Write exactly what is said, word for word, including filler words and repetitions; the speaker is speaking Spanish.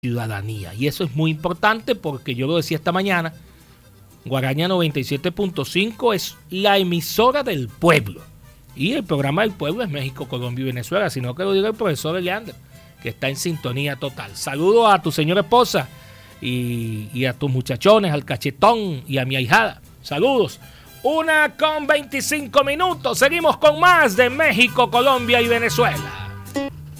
ciudadanía. Y eso es muy importante porque yo lo decía esta mañana, Guaraña noventa y siete punto cinco es la emisora del pueblo. Y el programa del pueblo es México, Colombia y Venezuela, sino que lo diga el profesor Eliander, que está en sintonía total. Saludo a tu señora esposa y, y a tus muchachones, al cachetón y a mi ahijada. Saludos. Una con veinticinco minutos. Seguimos con más de México, Colombia y Venezuela.